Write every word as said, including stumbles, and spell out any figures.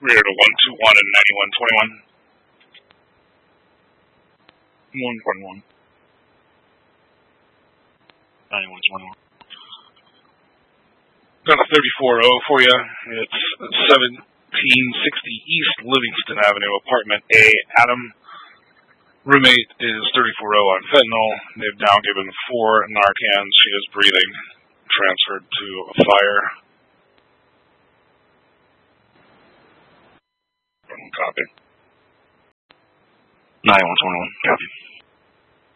Rear to one two one and ninety-one twenty-one. one twenty-one. ninety-one twenty-one. Got a thirty-four oh for you. It's seventeen sixty East Livingston Avenue, apartment A, Adam. Roommate is thirty-four oh on fentanyl. They've now given four Narcan. She is breathing. Transferred to a fire. Copy. ninety-one twenty-one. Copy.